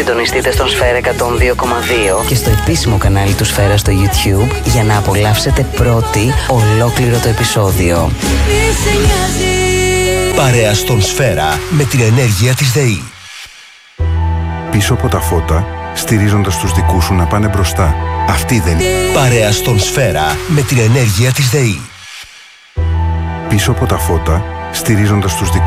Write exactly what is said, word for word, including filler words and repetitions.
Συντονιστείτε στον Σφαίρα εκατόν δύο κόμμα δύο και στο επίσημο κανάλι του Σφαίρα στο YouTube για να απολαύσετε πρώτοι ολόκληρο το επεισόδιο. Παρέα στον Σφαίρα με την ενέργεια της ΔΕΗ. Πίσω από τα φώτα, στηρίζοντας τους δικούς σου να πάνε μπροστά. Αυτή δεν είναι. Παρέα στον Σφαίρα με την ενέργεια της ΔΕΗ. Πίσω από τα φώτα, στηρίζοντας τους δικούς